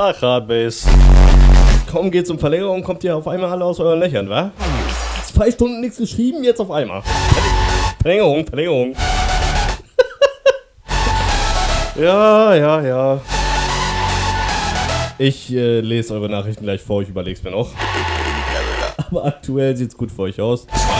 Ach, Hardbase. Kaum geht's um Verlängerung, kommt ihr auf einmal alle aus euren Löchern, wa? 2 Stunden nichts geschrieben, jetzt auf einmal. Verlängerung. Ja. Ich lese eure Nachrichten gleich vor, ich überleg's mir noch. Aber aktuell sieht's gut für euch aus.